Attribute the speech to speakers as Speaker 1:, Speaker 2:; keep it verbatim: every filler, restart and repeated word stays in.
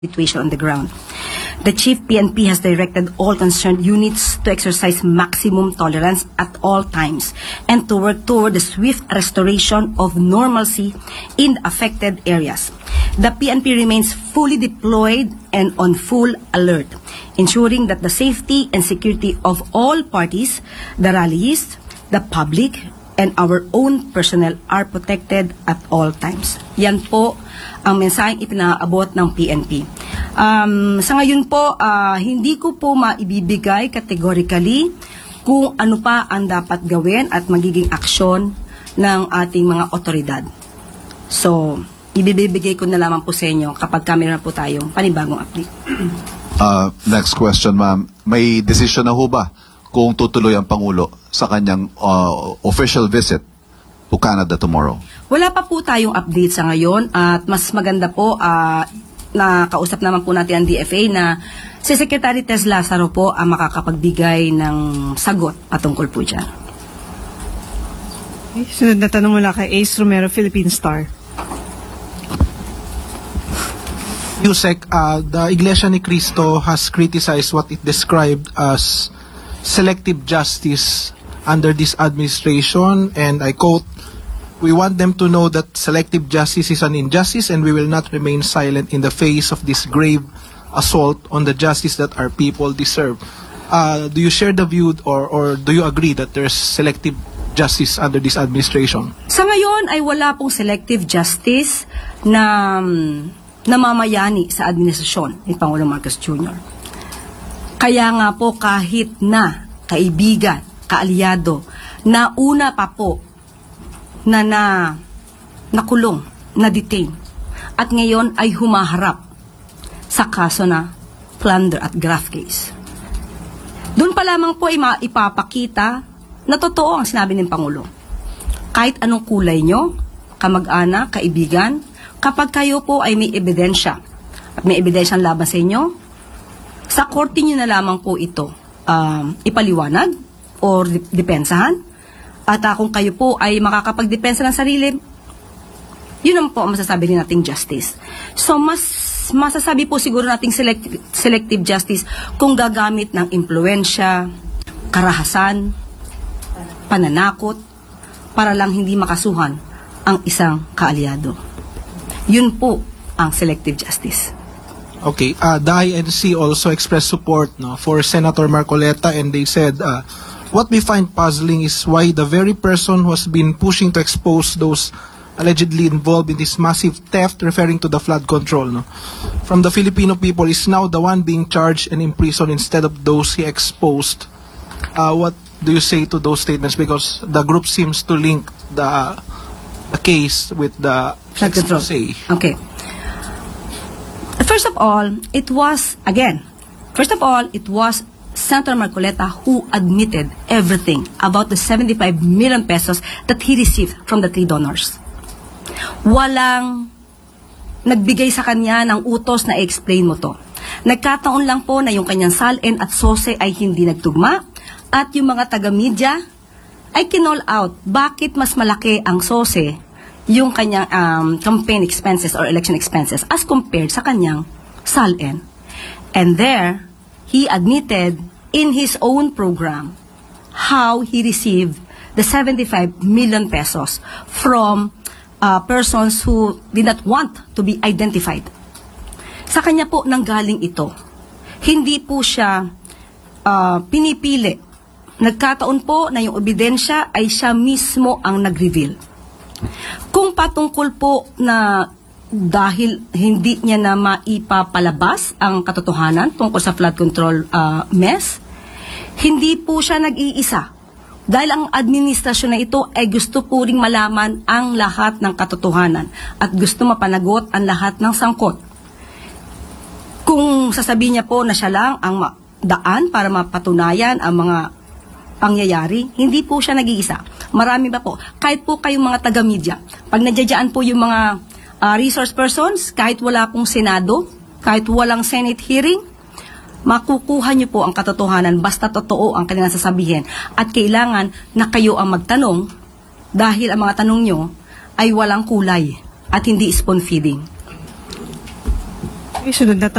Speaker 1: situation on the ground. The Chief P N P has directed all concerned units to exercise maximum tolerance at all times and to work toward the swift restoration of normalcy in the affected areas. The P N P remains fully deployed and on full alert, ensuring that the safety and security of all parties, the rallies, the public, and our own personnel are protected at all times. Yan po ang mensaheng ipinaabot ng P N P. Um, sa ngayon po, uh, hindi ko po maibibigay categorically kung ano pa ang dapat gawin at magiging aksyon ng ating mga otoridad. So, ibibigay ko na lamang po sa inyo kapag kami na po tayong panibagong update.
Speaker 2: Uh, next question, ma'am. May decision na ho ba kung tutuloy ang Pangulo sa kanyang uh, official visit to Canada tomorrow?
Speaker 1: Wala pa po tayong update sa ngayon at mas maganda po uh, na kausap naman po natin ang D F A na si Secretary Tess Lazaro po ang makakapagbigay ng sagot patungkol po dyan.
Speaker 3: Okay, sunod na tanong mula kay Ace Romero, Philippine Star.
Speaker 4: Yusek, uh, the Iglesia ni Cristo has criticized what it described as selective justice under this administration, and I quote, "We want them to know that selective justice is an injustice and we will not remain silent in the face of this grave assault on the justice that our people deserve." Uh, do you share the view or, or do you agree that there's selective justice under this administration?
Speaker 1: Sa ngayon ay wala pong selective justice na um, namamayani sa administrasyon ni Pangulong Marcos Junior Kaya nga po kahit na kaibigan, kaalyado, na una pa po na na nakulong, na-detain, at ngayon ay humaharap sa kaso na plunder at graft case. Doon pa lamang po ay maipapakita na totoo ang sinabi ng Pangulo. Kahit anong kulay nyo, kamag-anak, kaibigan, kapag kayo po ay may ebidensya at may ebidensyang laban sa inyo, sa korte nyo na lamang po ito um, ipaliwanag o depensahan. At uh, kung kayo po ay makakapagdepensa ng sarili, yun ang po ang masasabi rin nating justice. So mas masasabi po siguro nating select, selective justice kung gagamit ng impluensya, karahasan, pananakot, para lang hindi makasuhan ang isang kaalyado. Yun po ang selective justice.
Speaker 4: Okay, uh, the I N C also expressed support no, for Senator Marcoleta, and they said, uh, what we find puzzling is why the very person who has been pushing to expose those allegedly involved in this massive theft, referring to the flood control, no, from the Filipino people, is now the one being charged and imprisoned instead of those he exposed. Uh, what do you say to those statements? Because the group seems to link the, the case with the
Speaker 1: flood control. Okay. First of all, it was, again, first of all, it was Senator Marcoleta who admitted everything about the seventy-five million pesos that he received from the three donors. Walang nagbigay sa kanya ng utos na i-explain mo to. Nagkataon lang po na yung kanyang salin at sose ay hindi nagtugma at yung mga taga-media ay kinall out bakit mas malaki ang sose yung kanyang um, campaign expenses or election expenses as compared sa kanyang salin. And there, he admitted in his own program how he received the seventy-five million pesos from uh, persons who did not want to be identified. Sa kanya po nanggaling ito. Hindi po siya uh, pinipili. Nagkataon po na yung ebidensya ay siya mismo ang nag-reveal. Kung patungkol po na dahil hindi niya na maipapalabas ang katotohanan tungkol sa flood control uh, mess, hindi po siya nag-iisa. Dahil ang administrasyon na ito ay gusto po ring malaman ang lahat ng katotohanan at gusto mapanagot ang lahat ng sangkot. Kung sasabihin niya po na siya lang ang daan para mapatunayan ang mga pangyayari, hindi po siya nag-iisa. Marami ba po? Kahit po kayong mga taga-media, pag nadyadyaan po yung mga uh, resource persons, kahit wala pong Senado, kahit walang Senate hearing, makukuha niyo po ang katotohanan basta totoo ang kanilang sasabihin. At kailangan na kayo ang magtanong dahil ang mga tanong nyo ay walang kulay at hindi spoon feeding.
Speaker 3: May sunod na